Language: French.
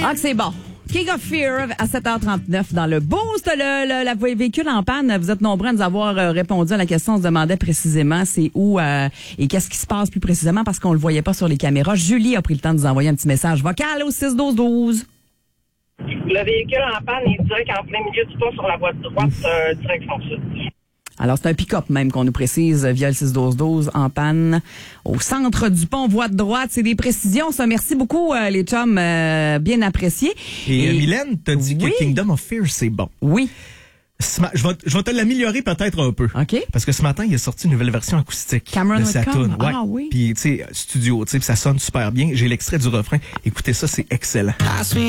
Ah, que c'est bon. King of Fear à 7h39 dans le Boost. Le véhicule en panne, vous êtes nombreux à nous avoir répondu à la question. On se demandait précisément c'est où et qu'est-ce qui se passe plus précisément parce qu'on le voyait pas sur les caméras. Julie a pris le temps de nous envoyer un petit message vocal au 6-12-12. Le véhicule en panne est direct en plein milieu du pont sur la voie de droite, direction sud. Alors, c'est un pick-up même qu'on nous précise via le 6-12-12 en panne au centre du pont, voie de droite. C'est des précisions, ça. Merci beaucoup, les chums, bien appréciés. Et Mylène t'a dit que Kingdom of Fear, c'est bon. Oui. Je vais te l'améliorer peut-être un peu. OK. Parce que ce matin, il est sorti une nouvelle version acoustique Cameron de sa tune. Ouais. Ah oui. Puis, tu sais, studio, tu sais, ça sonne super bien. J'ai l'extrait du refrain. Écoutez ça, c'est excellent.